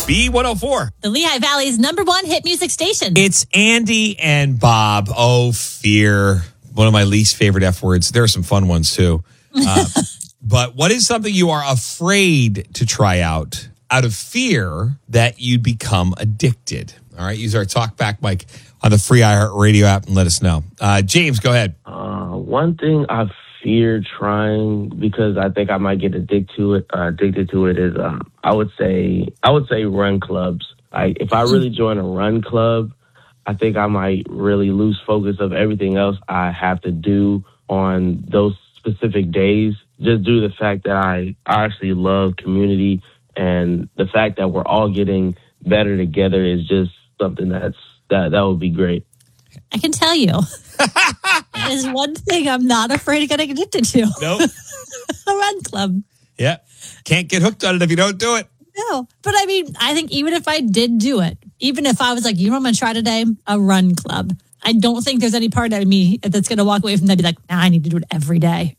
B104. The Lehigh Valley's #1 hit music station. It's Andy and Bob. Oh, fear. One of my least favorite F words. There are some fun ones too. But what is something you are afraid to try out of fear that you'd become addicted? All right. Use our talkback mic on the free iHeartRadio app and let us know. James, go ahead. One thing I fear trying because I think I might get addicted to it is I would say run clubs. If I really join a run club, I think I might really lose focus of everything else I have to do on those specific days. Just due to the fact that I actually love community, and the fact that we're all getting better together is just something that would be great. I can tell you, that is one thing I'm not afraid of getting addicted to. Nope. A run club. Yeah. Can't get hooked on it if you don't do it. No. But I mean, I think even if I did do it, even if I was like, you know what I'm going to try today? A run club. I don't think there's any part of me that's going to walk away from that and be like, nah, I need to do it every day.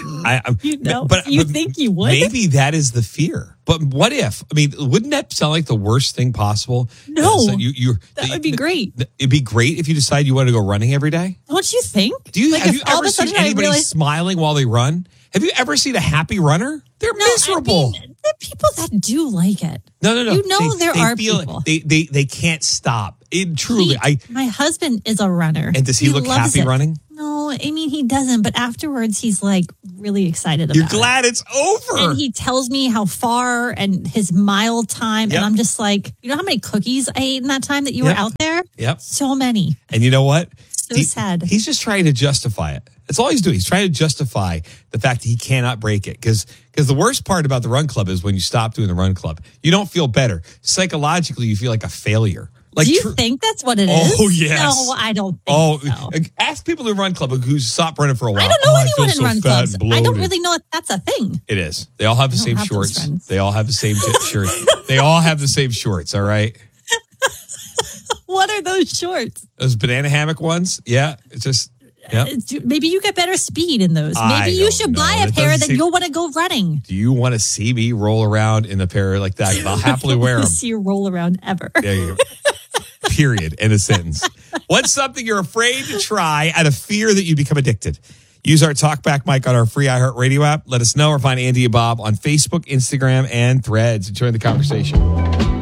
But you think you would? Maybe that is the fear. But what if? I mean, wouldn't that sound like the worst thing possible? No. That would be great. It'd be great if you decide you want to go running every day. Don't you think? Have you ever seen anybody smiling while they run? Have you ever seen a happy runner? They're miserable. I mean, there are people that do like it. No. You know there are people. They can't stop. My husband is a runner. And does he look happy running? No, I mean, he doesn't. But afterwards, he's like really excited about it. You're glad it's over. And he tells me how far and his mile time. Yep. And I'm just like, you know how many cookies I ate in that time that you were out there? Yep. So many. And you know what? So sad. He's just trying to justify it. That's all he's doing. He's trying to justify the fact that he cannot break it. Because the worst part about the run club is when you stop doing the run club, you don't feel better. Psychologically, you feel like a failure. Like, do you think that's what it is? Oh, yes. No, I don't think so. Ask people who run club who stop running for a while. I don't know anyone in run clubs. I don't really know if that's a thing. It is. They all have the same shorts. They all have the same shirts. They all have the same shorts, all right? What are those shorts? Those banana hammock ones? Yeah. It's just... Yep. Maybe you get better speed in those. Maybe you should buy a pair that you'll want to go running. Do you want to see me roll around in a pair like that? I'll happily wear them. See you roll around ever. There you go. Period. In a sentence. What's something you're afraid to try out of fear that you become addicted? Use our talkback mic on our free iHeartRadio app. Let us know or find Andy and Bob on Facebook, Instagram, and Threads. Join the conversation.